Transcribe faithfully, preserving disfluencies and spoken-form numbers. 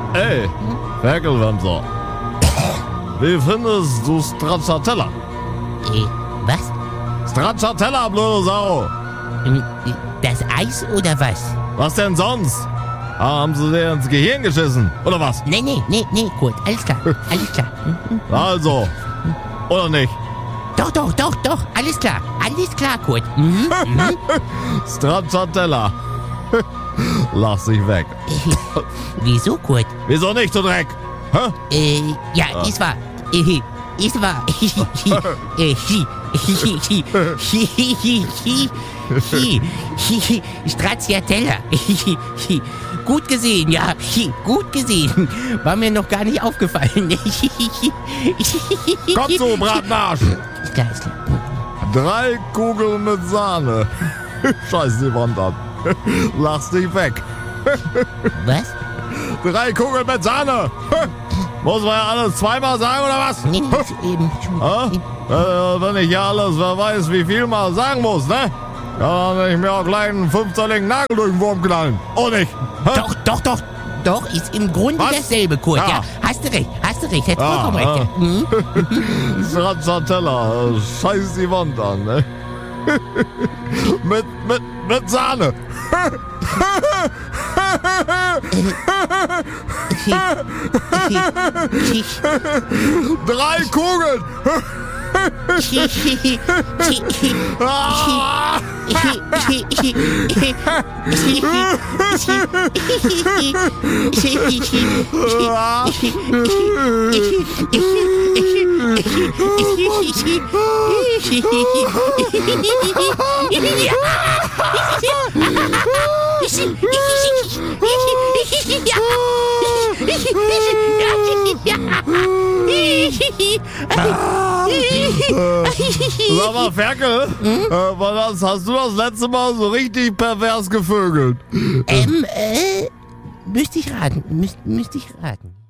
Ey, Ferkelwemser. Wie findest du Stracciatella? Äh, was? Stracciatella, blöde Sau. Ähm, Das Eis oder was? Was denn sonst? Ah, haben sie dir ins Gehirn geschissen, oder was? Nee, nee, nee, nee, Kurt, alles klar, alles klar. Mhm. Also, oder nicht? Doch, doch, doch, doch, alles klar, alles klar, Kurt. Mhm. Mhm. Stracciatella. Lass dich weg. Äh, Wieso, Kurt? Wieso nicht, du Dreck? Hä? Äh, ja, ist wahr. Äh, ist wahr. Äh, Stracciatella. Gut gesehen, ja. Gut gesehen. War mir noch gar nicht aufgefallen. Komm zu, Bratenarsch. Ist klar, ist klar. Drei Kugeln mit Sahne. Scheiß die Wand an. Lass dich weg. Was? Drei Kugeln mit Sahne. Muss man ja alles zweimal sagen, oder was? Nee, nee, eben. Hä? Äh, wenn ich ja alles, wer weiß, wie viel man sagen muss, ne? Ja, dann will ich mir auch gleich einen fünfzehnigen Nagel durch den Wurm knallen. Oh nicht? Hä? Doch, doch, doch. Doch, ist im Grunde Was? dasselbe, Kurt. Ja. Ja. Hast du recht, hast du recht. Hättest Ja, vollkommen recht. ja. Ja. Mhm. Stracciatella. Scheiß die Wand an, ne? mit, mit, mit Sahne. Drei Kugeln. Ah! Sag mal, Ferkel, hm? äh, was hast du das letzte Mal so richtig pervers gevögelt? Ähm, äh, müsste ich raten, müsste müsst ich raten.